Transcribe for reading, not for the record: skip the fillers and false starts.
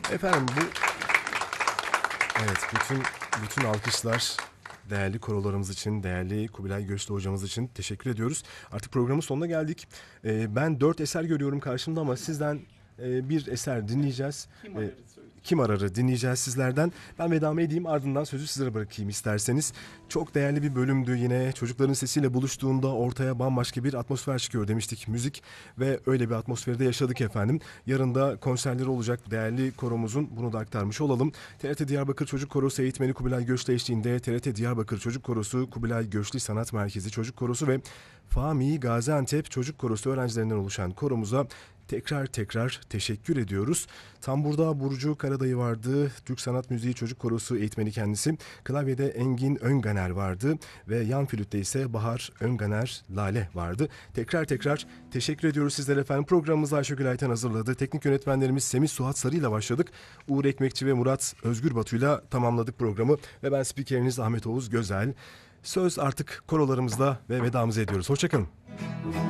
Efendim evet, bütün alkışlar değerli korolarımız için, değerli Kubilay Göçlü hocamız için teşekkür ediyoruz. Artık programın sonuna geldik. Ben 4 eser görüyorum karşımda ama sizden bir eser dinleyeceğiz. Kim Arar'ı dinleyeceğiz sizlerden. Ben vedamı edeyim, ardından sözü sizlere bırakayım isterseniz. Çok değerli bir bölümdü yine. Çocukların sesiyle buluştuğunda ortaya bambaşka bir atmosfer çıkıyor demiştik, müzik. Ve öyle bir atmosferde yaşadık efendim. Yarın da konserleri olacak değerli koromuzun, bunu da aktarmış olalım. TRT Diyarbakır Çocuk Korosu eğitmeni Kubilay Göçlü eşliğinde TRT Diyarbakır Çocuk Korosu, Kubilay Göçlü Sanat Merkezi Çocuk Korosu ve Fami Gaziantep Çocuk Korosu öğrencilerinden oluşan koromuza tekrar teşekkür ediyoruz. Tamburda Burcu Karadayı vardı. Türk Sanat Müziği Çocuk Korosu eğitmeni kendisi. Klavyede Engin Önganer vardı. Ve yan flütte ise Bahar Önganer Lale vardı. Tekrar teşekkür ediyoruz sizlere efendim. Programımızı Ayşegül Ayten hazırladı. Teknik yönetmenlerimiz Semih Suat Sarı ile başladık. Uğur Ekmekçi ve Murat Özgür Batu'yla tamamladık programı. Ve ben spikeriniz Ahmet Oğuz Gözel. Söz artık korolarımızda ve vedamızı ediyoruz. Hoşçakalın.